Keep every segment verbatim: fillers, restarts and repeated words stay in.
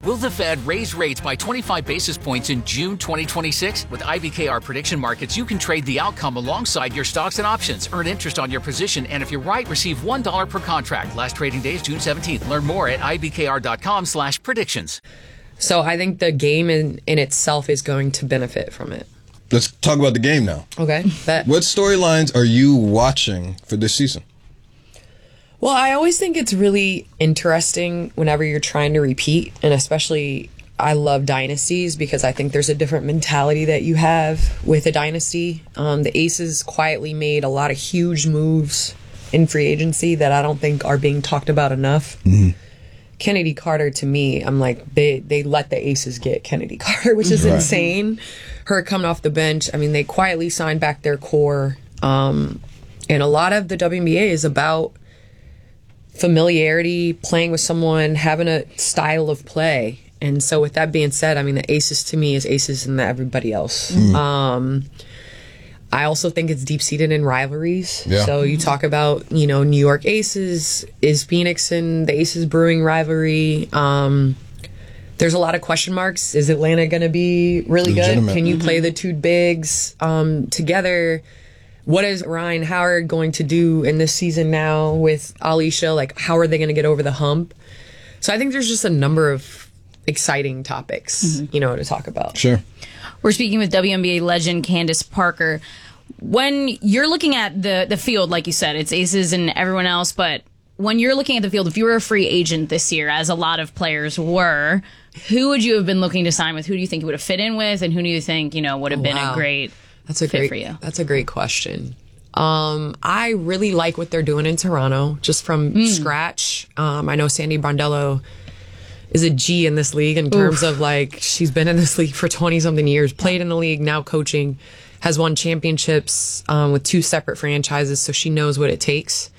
Will the Fed raise rates by twenty-five basis points in June twenty twenty-six? With I B K R Prediction Markets, you can trade the outcome alongside your stocks and options, earn interest on your position, and if you're right, receive one dollar per contract. Last trading day is June seventeenth. Learn more at ibkr.com slash predictions. So I think the game in, in itself is going to benefit from it. Let's talk about the game now. Okay. Bet. What storylines are you watching for this season? Well, I always think it's really interesting whenever you're trying to repeat, and especially I love dynasties because I think there's a different mentality that you have with a dynasty. Um, the Aces quietly made a lot of huge moves in free agency that I don't think are being talked about enough. Mm-hmm. Kennedy Carter, to me, I'm like, they, they let the Aces get Kennedy Carter, which is right. insane. Her coming off the bench. I mean, they quietly signed back their core. Um, and a lot of the W N B A is about familiarity, playing with someone, having a style of play. And so with that being said, I mean, the Aces to me is Aces and everybody else. Mm. Um, I also think it's deep-seated in rivalries. Yeah. So you talk about, you know, New York Aces, is Phoenix and the Aces brewing rivalry. Um, there's a lot of question marks. Is Atlanta going to be really Legitimate. good? Can you mm-hmm. play the two bigs um, together? What is Ryan Howard going to do in this season now with Alicia? Like, how are they going to get over the hump? So I think there's just a number of exciting topics, mm-hmm. you know, to talk about. Sure. We're speaking with W N B A legend Candace Parker. When you're looking at the, the field, like you said, it's Aces and everyone else, but when you're looking at the field, if you were a free agent this year, as a lot of players were, who would you have been looking to sign with? Who do you think you would have fit in with? And who do you think, you know, would have oh, been wow. a great That's a fit great, for you? That's a great question. Um, I really like what they're doing in Toronto, just from mm. scratch. Um, I know Sandy Brondello is a G in this league in terms Oof. of, like, she's been in this league for twenty-something years, played in the league, now coaching, has won championships um, with two separate franchises, so she knows what it takes.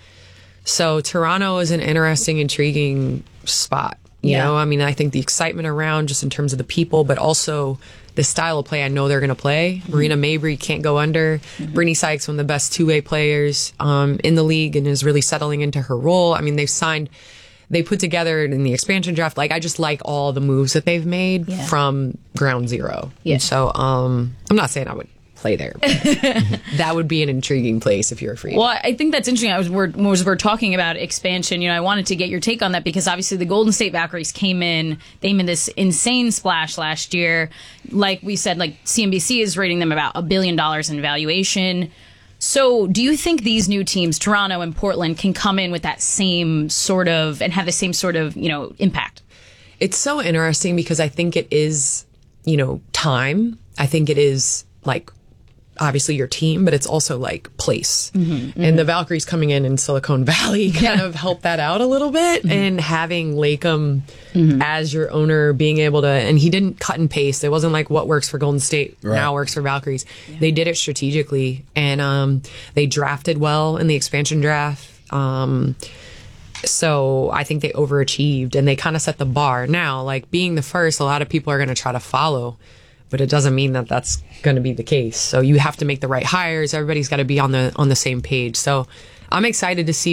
So Toronto is an interesting, intriguing spot. You yeah. know, I mean, I think the excitement around just in terms of the people, but also the style of play I know they're going to play. Mm-hmm. Marina Mabry can't go under. Mm-hmm. Brittany Sykes, one of the best two-way players um, in the league, and is really settling into her role. I mean, they've signed... They put together in the expansion draft, like, I just like all the moves that they've made yeah. from ground zero. Yeah. And so um, I'm not saying I would play there, but that would be an intriguing place if you're a free agent. Well, I think that's interesting. I was we're, was we're talking about expansion. You know, I wanted to get your take on that because obviously the Golden State Valkyries came in. They made this insane splash last year. Like we said, like C N B C is rating them about a billion dollars in valuation. So do you think these new teams, Toronto and Portland, can come in with that same sort of, and have the same sort of, you know, impact? It's so interesting because I think it is, you know, time. I think it is, like, obviously your team, but it's also, like, place. Mm-hmm, mm-hmm. And the Valkyries coming in in Silicon Valley kind yeah. of helped that out a little bit. Mm-hmm. And having Lakem mm-hmm. as your owner, being able to, and he didn't cut and paste. It wasn't like what works for Golden State right. now works for Valkyries. Yeah. They did it strategically, and um, they drafted well in the expansion draft. Um, so I think they overachieved, and they kind of set the bar. Now, like, being the first, a lot of people are going to try to follow, but it doesn't mean that that's going to be the case. So you have to make the right hires. Everybody's got to be on the on the same page. So I'm excited to see